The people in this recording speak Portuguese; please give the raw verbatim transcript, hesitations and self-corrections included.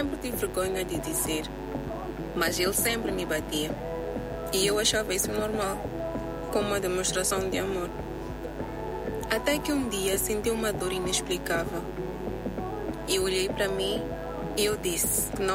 sempre tive vergonha de dizer, mas ele sempre me batia. E eu achava isso normal, como uma demonstração de amor. Até que um dia senti uma dor inexplicável. Eu olhei para mim e eu disse que não